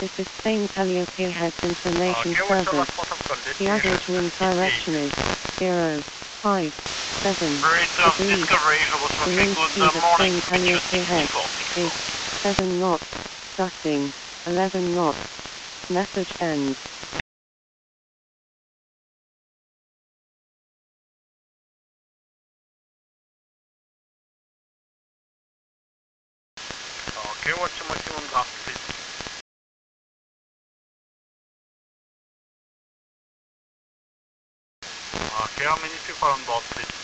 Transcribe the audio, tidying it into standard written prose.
This is Spain Calliope Heads Information Okay, what's Service. the last photo? The average wind direction is 0.57 degrees. Discovery was The wind speed at Spain Calliope Heads is 7 knots, gusting 11 knots. Message ends. Okay, what's the maximum gust speed? Okay, how many people on board, please?